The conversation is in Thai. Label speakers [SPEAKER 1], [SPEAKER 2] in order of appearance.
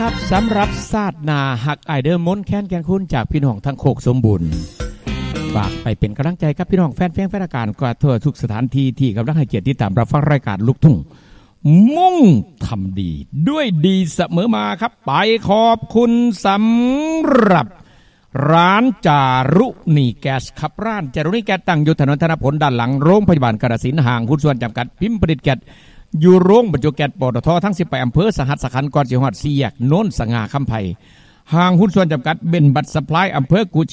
[SPEAKER 1] ครับสำหรับศาสตร์นาหักไอเดอร์มนแค้นแกนคุณจากพี่น้องทั้งโคกสมบูรณ์ฝากไปเป็นกำลังใจกับพี่น้องแฟนเพลงแฟนรายการก็ทั่วทุกสถานที่ที่กำลังให้เกียรติติดตามรับฟังรายการลูกทุ่งมุ่งทำดีด้วยดีเสมอมาครับไปขอบคุณสำหรับร้านจารุณีแก๊สครับร้านจารุณีแก๊สตั้งอยู่ถนนธนผลด้านหลังโรงพยาบาลกาฬสินธุ์ห่างหุ้นส่วนจำกัดพิมพ์ผลิตแก๊สอยู่โรงบรรจุแก๊สปตททั้ง18อำเภอสหัสขันธ์ก่อนสิฮอด4แยกโน้นสง่าคำไผ่ห่างหุ้นส่วนจำกัดเบนบัตซัพพลายอำเภอกุ